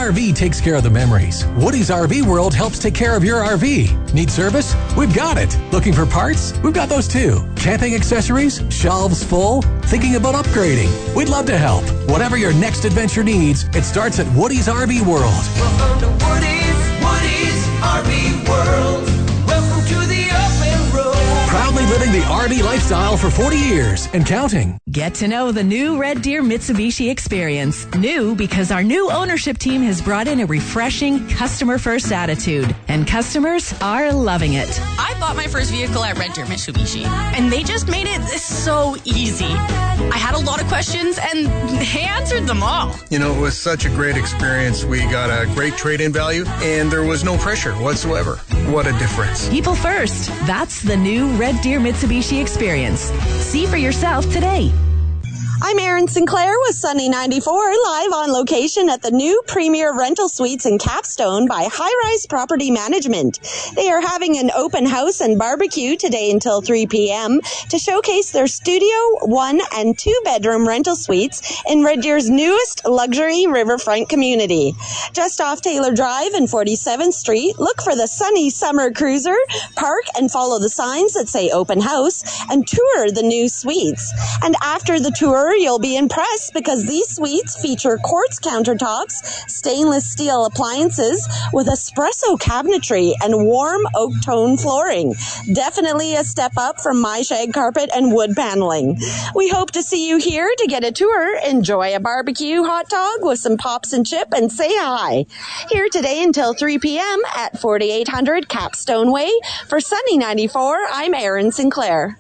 RV takes care of the memories. Woody's RV World helps take care of your RV. Need service? We've got it. Looking for parts? We've got those too. Camping accessories? Shelves full? Thinking about upgrading? We'd love to help. Whatever your next adventure needs, it starts at Woody's RV World. Welcome to Woody's RV World. Welcome to the open road. Proudly living the RV lifestyle for 40 years and counting. Get to know the new Red Deer Mitsubishi experience. New because our new ownership team has brought in a refreshing customer-first attitude, and customers are loving it. I bought my first vehicle at Red Deer Mitsubishi, and they just made it so easy. I had a lot of questions, and they answered them all. You know, it was such a great experience. We got a great trade-in value, and there was no pressure whatsoever. What a difference. People first. That's the new Red Deer Mitsubishi experience. See for yourself today. I'm Erin Sinclair with Sunny 94, live on location at the new Premier Rental Suites in Capstone by High Rise Property Management. They are having an open house and barbecue today until 3 p.m. to showcase their studio, 1 and 2 bedroom rental suites in Red Deer's newest luxury riverfront community. Just off Taylor Drive and 47th Street, look for the Sunny Summer Cruiser, park and follow the signs that say open house, and tour the new suites. And after the tour, you'll be impressed because these suites feature quartz countertops, stainless steel appliances with espresso cabinetry and warm oak tone flooring. Definitely a step up from my shag carpet and wood paneling. We hope to see you here to get a tour, enjoy a barbecue hot dog with some pops and chip, and say hi. Here today until 3 p.m. at 4800 Capstone Way. For Sunny 94, I'm Erin Sinclair.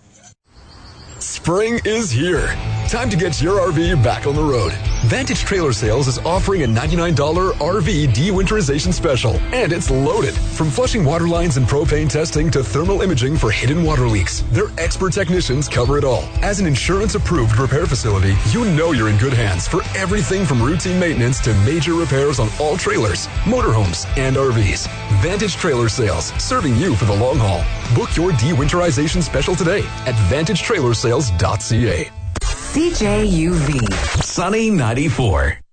Spring is here. Time to get your RV back on the road. Vantage Trailer Sales is offering a $99 RV de-winterization special, and it's loaded. From flushing water lines and propane testing to thermal imaging for hidden water leaks, their expert technicians cover it all. As an insurance-approved repair facility, you know you're in good hands for everything from routine maintenance to major repairs on all trailers, motorhomes, and RVs. Vantage Trailer Sales, serving you for the long haul. Book your de-winterization special today at vantagetrailersales.ca. CJUV Sunny 94.